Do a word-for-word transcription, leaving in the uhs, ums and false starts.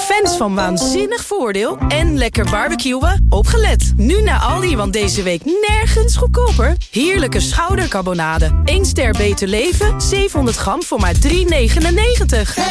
Fans van waanzinnig voordeel en lekker barbecuen? Opgelet. Nu naar Aldi, want deze week nergens goedkoper. Heerlijke schoudercarbonade. één ster beter leven, zevenhonderd gram voor maar drie negenennegentig.